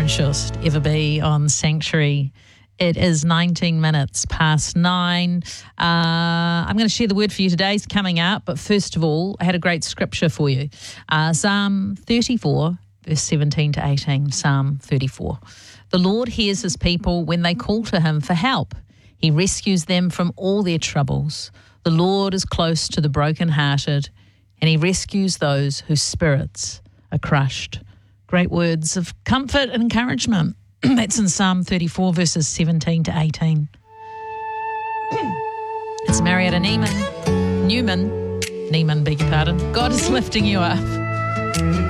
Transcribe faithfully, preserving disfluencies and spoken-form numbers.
Karen Shust, Ever Be on Sanctuary. It is nineteen minutes past nine. Uh, I'm going to share the word for you today. It's coming up. But first of all, I had a great scripture for you. Uh, Psalm thirty-four, verse seventeen to eighteen. Psalm thirty-four. The Lord hears his people when they call to him for help. He rescues them from all their troubles. The Lord is close to the brokenhearted, and he rescues those whose spirits are crushed. Great words of comfort and encouragement. That's in Psalm thirty-four, verses seventeen to eighteen. It's Marietta Neiman, Newman, Neiman, beg your pardon. God is lifting you up.